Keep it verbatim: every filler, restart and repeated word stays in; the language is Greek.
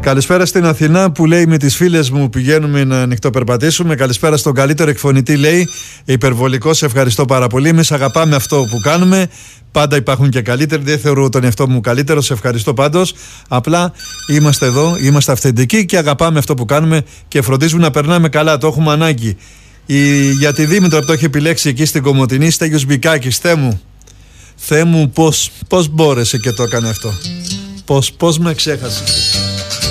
Καλησπέρα στην Αθηνά που λέει με τις φίλες μου πηγαίνουμε να νυχτοπερπατήσουμε. Καλησπέρα στον καλύτερο εκφωνητή, λέει. Υπερβολικό, σε ευχαριστώ πάρα πολύ. Εμείς αγαπάμε αυτό που κάνουμε. Πάντα υπάρχουν και καλύτεροι. Δεν θεωρώ τον εαυτό μου καλύτερο. Σε ευχαριστώ πάντως. Απλά είμαστε εδώ, είμαστε αυθεντικοί και αγαπάμε αυτό που κάνουμε και φροντίζουμε να περνάμε καλά. Το έχουμε ανάγκη. Η... Για τη Δήμητρα που το έχει επιλέξει εκεί στην Κομοτηνή, Στέγιος Μπικάκης. Θεέ μου, Θεέ μου, πώς, πώς μπόρεσε και το έκανε αυτό. Πώς, πώς με ξέχασε.